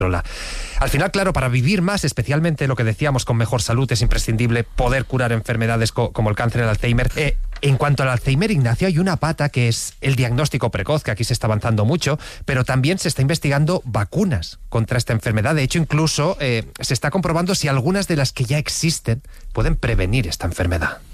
Al final, claro, para vivir más, especialmente lo que decíamos con mejor salud, es imprescindible poder curar enfermedades como el cáncer, el Alzheimer. En cuanto al Alzheimer, Ignacio, hay una pata que es el diagnóstico precoz, que aquí se está avanzando mucho, pero también se está investigando vacunas contra esta enfermedad. De hecho, incluso se está comprobando si algunas de las que ya existen pueden prevenir esta enfermedad.